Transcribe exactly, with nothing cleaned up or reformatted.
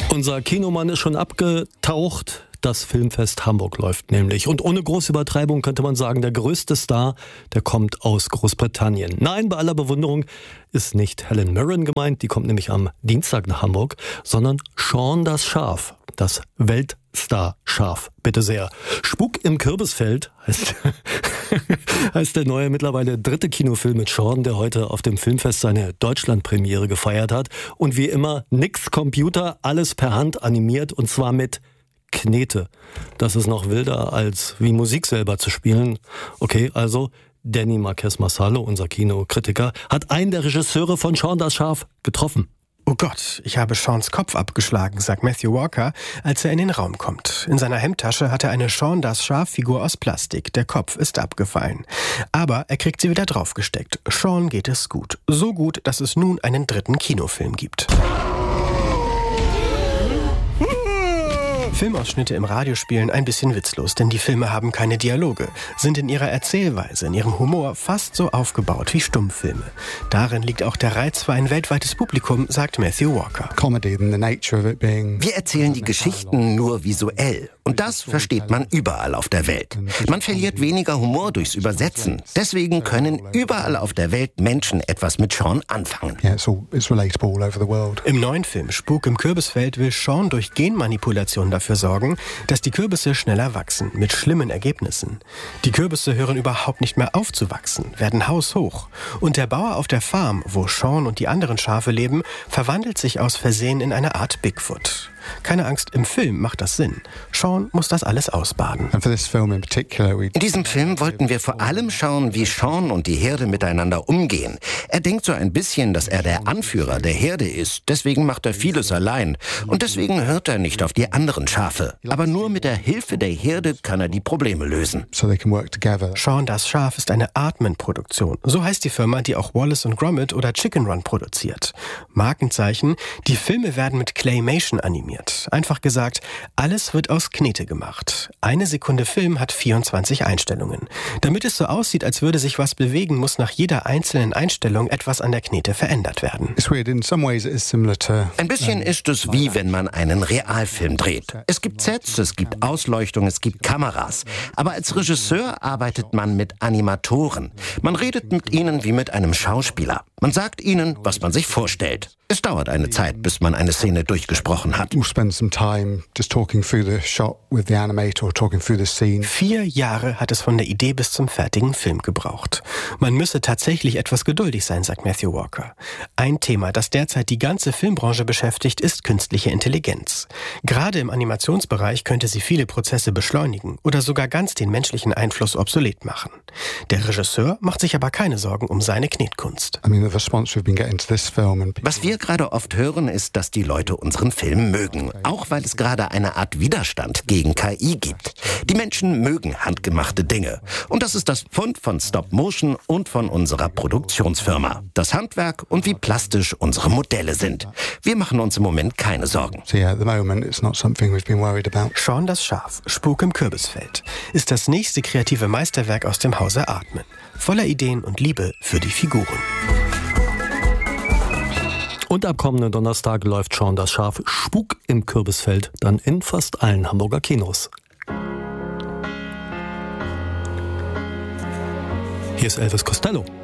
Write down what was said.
Unser Kinomann ist schon abgetaucht. Das Filmfest Hamburg läuft nämlich. Und ohne große Übertreibung könnte man sagen, der größte Star, der kommt aus Großbritannien. Nein, bei aller Bewunderung ist nicht Helen Mirren gemeint, die kommt nämlich am Dienstag nach Hamburg, sondern Shaun das Schaf, das Weltstar-Schaf. Bitte sehr. Spuk im Kürbisfeld heißt, heißt der neue, mittlerweile dritte Kinofilm mit Shaun, der heute auf dem Filmfest seine Deutschlandpremiere gefeiert hat. Und wie immer, nix Computer, alles per Hand animiert und zwar mit Knete. Das ist noch wilder, als wie Musik selber zu spielen. Okay, also Danny Marquez Massalo, unser Kinokritiker, hat einen der Regisseure von Shaun das Schaf getroffen. Oh Gott, ich habe Shauns Kopf abgeschlagen, sagt Matthew Walker, als er in den Raum kommt. In seiner Hemdtasche hat er eine Shaun das Schaf-Figur aus Plastik. Der Kopf ist abgefallen. Aber er kriegt sie wieder draufgesteckt. Shaun geht es gut. So gut, dass es nun einen dritten Kinofilm gibt. Filmausschnitte im Radio spielen ein bisschen witzlos, denn die Filme haben keine Dialoge, sind in ihrer Erzählweise, in ihrem Humor fast so aufgebaut wie Stummfilme. Darin liegt auch der Reiz für ein weltweites Publikum, sagt Matthew Walker. Wir erzählen die Geschichten nur visuell. Und das versteht man überall auf der Welt. Man verliert weniger Humor durchs Übersetzen. Deswegen können überall auf der Welt Menschen etwas mit Shaun anfangen. Im neuen Film Spuk im Kürbisfeld will Shaun durch Genmanipulation dafür sorgen, dass die Kürbisse schneller wachsen, mit schlimmen Ergebnissen. Die Kürbisse hören überhaupt nicht mehr auf zu wachsen, werden haushoch. Und der Bauer auf der Farm, wo Shaun und die anderen Schafe leben, verwandelt sich aus Versehen in eine Art Bigfoot. Keine Angst, im Film macht das Sinn. Shaun muss das alles ausbaden. In diesem Film wollten wir vor allem schauen, wie Shaun und die Herde miteinander umgehen. Er denkt so ein bisschen, dass er der Anführer der Herde ist. Deswegen macht er vieles allein. Und deswegen hört er nicht auf die anderen Schafe. Aber nur mit der Hilfe der Herde kann er die Probleme lösen. Shaun das Schaf ist eine Aardman-Produktion. So heißt die Firma, die auch Wallace und Gromit oder Chicken Run produziert. Markenzeichen: Die Filme werden mit Claymation animiert. Einfach gesagt, alles wird aus Knete gemacht. Eine Sekunde Film hat vierundzwanzig Einstellungen. Damit es so aussieht, als würde sich was bewegen, muss nach jeder einzelnen Einstellung etwas an der Knete verändert werden. Ein bisschen ist es wie wenn man einen Realfilm dreht. Es gibt Sets, es gibt Ausleuchtung, es gibt Kameras. Aber als Regisseur arbeitet man mit Animatoren. Man redet mit ihnen wie mit einem Schauspieler. Man sagt ihnen, was man sich vorstellt. Es dauert eine Zeit, bis man eine Szene durchgesprochen hat. Vier Jahre hat es von der Idee bis zum fertigen Film gebraucht. Man müsse tatsächlich etwas geduldig sein, sagt Matthew Walker. Ein Thema, das derzeit die ganze Filmbranche beschäftigt, ist künstliche Intelligenz. Gerade im Animationsbereich könnte sie viele Prozesse beschleunigen oder sogar ganz den menschlichen Einfluss obsolet machen. Der Regisseur macht sich aber keine Sorgen um seine Knetkunst. Was wir gerade oft hören, ist, dass die Leute unseren Film mögen. Auch weil es gerade eine Art Widerstand gegen K I gibt. Die Menschen mögen handgemachte Dinge. Und das ist das Pfund von Stop Motion und von unserer Produktionsfirma. Das Handwerk und wie plastisch unsere Modelle sind. Wir machen uns im Moment keine Sorgen. Shaun das Schaf, Spuk im Kürbisfeld, ist das nächste kreative Meisterwerk aus dem Hause Aardman. Voller Ideen und Liebe für die Figuren. Und ab kommenden Donnerstag läuft Shaun das Schaf Spuk im Kürbisfeld dann in fast allen Hamburger Kinos. Hier ist Elvis Costello.